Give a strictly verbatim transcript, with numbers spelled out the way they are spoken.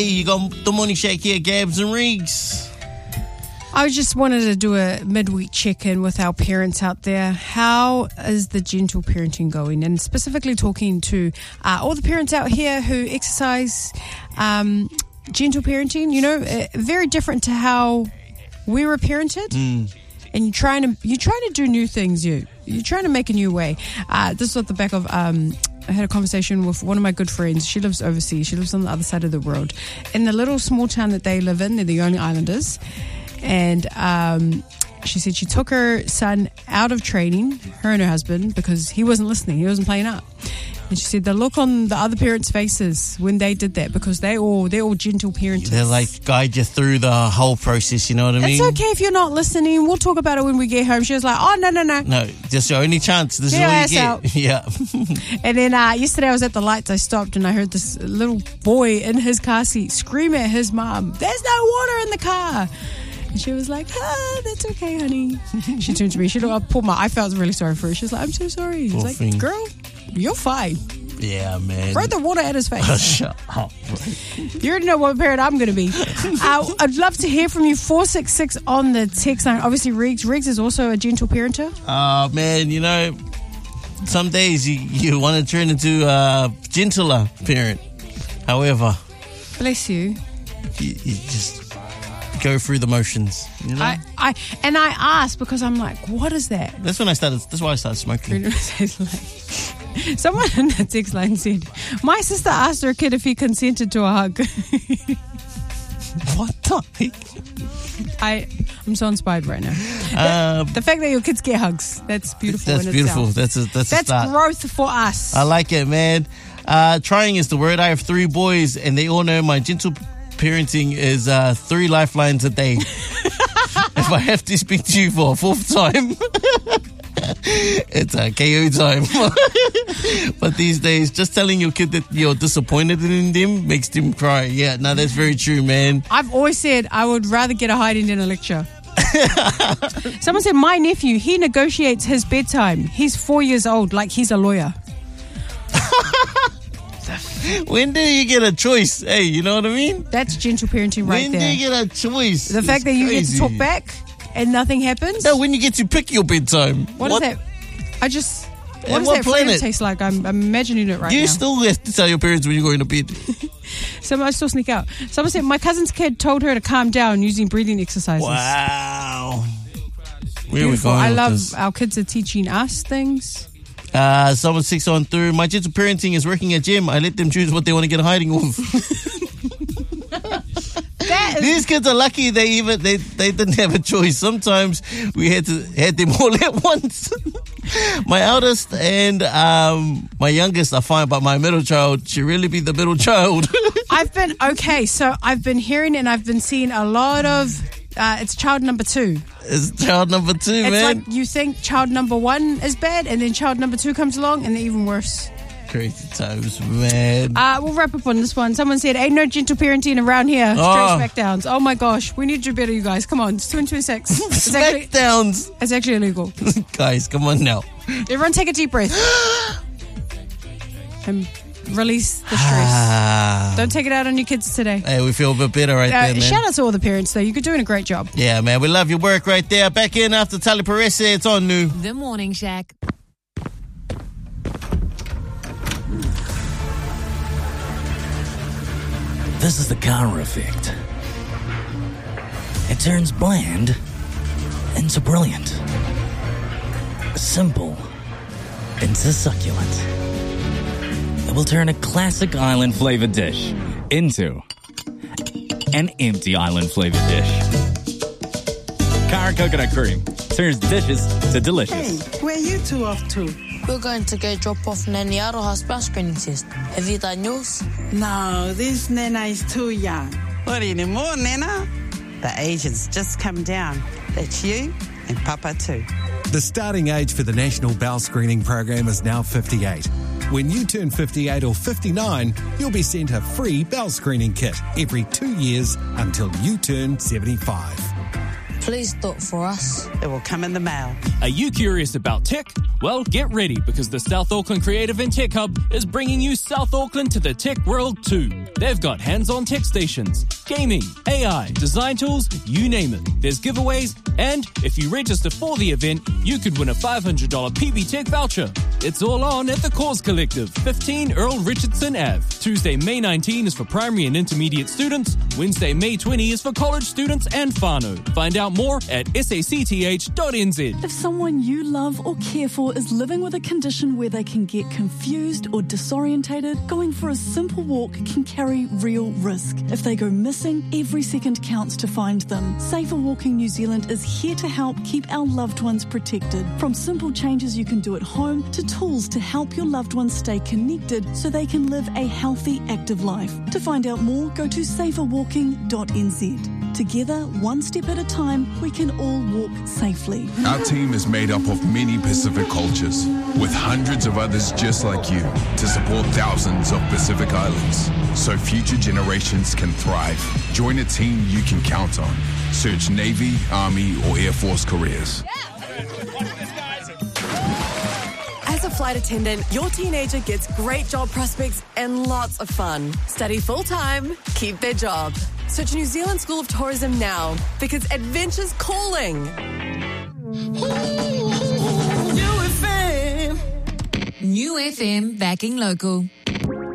You got the morning shake here, Gabs and Riggs. I just wanted to do a midweek check-in with our parents out there. How is the gentle parenting going? And specifically talking to uh, all the parents out here who exercise um, gentle parenting. You know, uh, very different to how we were parented. Mm. And you're trying to you're trying to do new things. You you're trying to make a new way. Uh, this is at the back of. Um, I had a conversation with one of my good friends. She lives overseas. She lives on the other side of the world. In the little small town that they live in, they're the only islanders. And um, she said she took her son out of training, her and her husband, because he wasn't listening. He wasn't playing up. And she said the look on the other parents' faces when they did that, because they all they're all gentle parents. They like guide you through the whole process. You know what I mean? It's okay if you're not listening. We'll talk about it when we get home. She was like, "Oh no, no, no, no! Just your only chance. This get is all you ass get." Out. Yeah. And then uh, yesterday I was at the lights. I stopped and I heard this little boy in his car seat scream at his mom, "There's no water in the car." And she was like, ah, that's okay, honey. She turned to me. She looked, I pulled my, I felt really sorry for her. She was like, I'm so sorry. I was like, thing. Girl, you're fine. Yeah, man. Throw the water at his face. Shut up. You already know what parent I'm going to be. uh, I'd love to hear from you. four six six on the text line. Obviously, Riggs. Riggs is also a gentle parenter. Uh, man, you know, some days you, you want to turn into a gentler parent. However. Bless you. You, you just go through the motions, you know. I, I and I asked because I'm like, what is that? That's when I started. That's why I started smoking. Someone in the text line said, "My sister asked her kid if he consented to a hug." What the heck? I I'm so inspired right now. Um, the, the fact that your kids get hugs, that's beautiful. That's in beautiful. Itself. That's a, that's that's a start. Growth for us. I like it, man. Uh, trying is the word. I have three boys, and they all know my gentle parenting is uh, three lifelines a day. If I have to speak to you for a fourth time, it's a K O time. But these days, just telling your kid that you're disappointed in them makes them cry. Yeah, no, that's very true, man. I've always said I would rather get a hiding than a lecture. Someone said, my nephew, he negotiates his bedtime. He's four years old, like he's a lawyer. When do you get a choice? Hey, you know what I mean? That's gentle parenting right when there. When do you get a choice? The fact that you crazy. Get to talk back and nothing happens? No, when you get to pick your bedtime. What, what? is that? I just... What and does what that planet? freedom taste like? I'm, I'm imagining it right you now. You still have to tell your parents when you're going to bed. Some I still sneak out. Someone said, my cousin's kid told her to calm down using breathing exercises. Wow. Where Beautiful. are we going I with love this? Our kids are teaching us things. Uh, someone six on through. My gentle parenting is working at gym. I let them choose what they want to get hiding of. That is- These kids are lucky they even they, they didn't have a choice. Sometimes we had to had them all at once. My eldest and um, my youngest are fine, but my middle child should really be the middle child. I've been okay. So I've been hearing and I've been seeing a lot of. Uh, it's child number two. It's child number two, it's man. It's like you think child number one is bad, and then child number two comes along, and they're even worse. Crazy times, man. Uh, we'll wrap up on this one. Someone said, ain't no gentle parenting around here. Straight oh. smackdowns. Oh my gosh. We need to do better, you guys. Come on. It's twenty twenty-six. It's Smackdowns. Actually, it's actually illegal. Guys, come on now. Everyone take a deep breath. And release the stress. Don't take it out on your kids today. Hey, we feel a bit better right uh, there, man. Shout out to all the parents, though. You're doing a great job. Yeah, man. We love your work right there. Back in after Tali Parese. It's on new. The Morning Shack. This is the Kara effect. It turns bland into brilliant. Simple into succulent. It will turn a classic island flavored dish into an empty island flavored dish. Kara coconut cream turns dishes to delicious. Hey, where are you two off to? We're going to go drop off Nanny Aroha's bell screening test. Have you done yours? No, this Nana is too young. What anymore, Nana? The age has just come down. That's you and Papa too. The starting age for the National Bowel Screening Program is now fifty-eight. When you turn fifty-eight or fifty-nine, you'll be sent a free bowel screening kit every two years until you turn seventy-five. Please do it for us. It will come in the mail. Are you curious about tech? Well, get ready because the South Auckland Creative and Tech Hub is bringing you South Auckland to the tech world too. They've got hands-on tech stations, gaming, A I, design tools, you name it. There's giveaways, and if you register for the event, you could win a five hundred dollars P B Tech voucher. It's all on at the Cause Collective, fifteen Earl Richardson Avenue. Tuesday, May nineteenth is for primary and intermediate students. Wednesday, May twentieth is for college students and whānau. Find out more at s a c t h dot n z. If someone you love or care for is living with a condition where they can get confused or disorientated, going for a simple walk can carry real risk. If they go missing, every second counts to find them. Safer Walking New Zealand is here to help keep our loved ones protected. From simple changes you can do at home to tools to help your loved ones stay connected so they can live a healthy, active life. To find out more, go to safer walking dot n z. Together, one step at a time, we can all walk safely. Our team is made up of many Pacific cultures, with hundreds of others just like you, to support thousands of Pacific Islands, so future generations can thrive. Join a team you can count on. Search Navy, Army, or Air Force careers. As a flight attendant, your teenager gets great job prospects and lots of fun. Study full-time, keep their job. Search New Zealand School of Tourism now, because adventure's calling. New F M. New F M backing local.